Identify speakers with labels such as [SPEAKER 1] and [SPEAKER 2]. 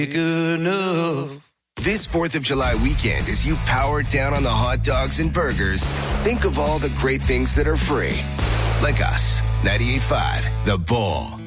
[SPEAKER 1] Good enough.
[SPEAKER 2] This 4th of July weekend, as you power down on the hot dogs and burgers, think of all the great things that are free. Like us, 98.5, The Bull.